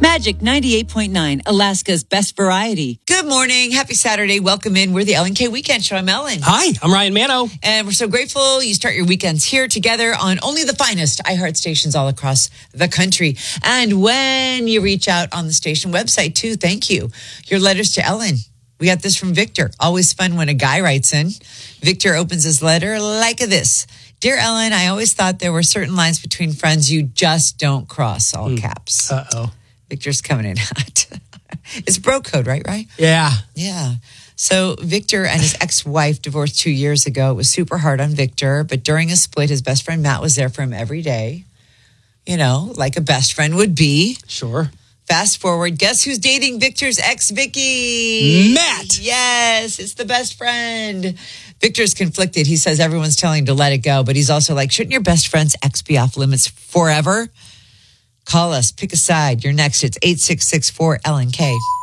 Magic 98.9, Alaska's best variety. Good morning. Happy Saturday. Welcome in. We're the Ellen K Weekend Show. I'm Ellen. Hi, I'm Ryan Mano. And we're so grateful you start your weekends here together on only the finest iHeart stations all across the country. And when you reach out on the station website, too, thank you. Your letters to Ellen. We got this from Victor. Always fun when a guy writes in. Victor opens his letter like this. Dear Ellen, I always thought there were certain lines between friends you just don't cross, all caps. Uh-oh. Victor's coming in hot. It's bro code, right? Yeah. Yeah. So Victor and his ex-wife divorced 2 years ago. It was super hard on Victor, but during a split, his best friend Matt was there for him every day. You know, like a best friend would be. Sure. Fast forward, guess who's dating Victor's ex, Vicky? Matt. Yes, it's the best friend. Victor's conflicted. He says everyone's telling him to let it go, but he's also like, shouldn't your best friend's ex be off limits forever? Call us. Pick a side. You're next. It's 866-4-LNK.